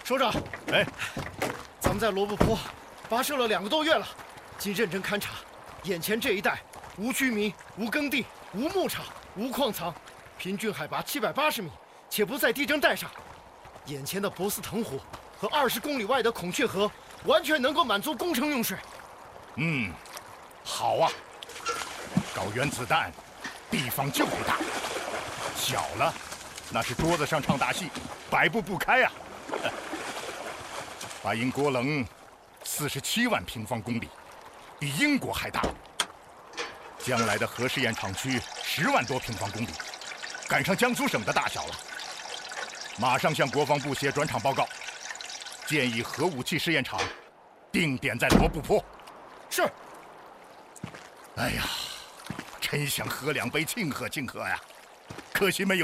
首长， 哎， 咱们在罗布泊跋涉了2个多月了，经认真勘察，眼前这一带无居民、无耕地、无牧场、无矿藏，平均海拔780米，且不在地震带上。眼前的博斯腾湖和20公里外的孔雀河，完全能够满足工程用水。 好啊！搞原子弹，地方就得大，小了，那是桌子上唱大戏，摆布不开啊！巴音郭棱47万平方公里，比英国还大。将来的核试验场区10万多平方公里，赶上江苏省的大小了。马上向国防部写转场报告，建议核武器试验场定点在罗布泊。 是。 哎呀，真想喝2杯庆贺庆贺呀，可惜没有。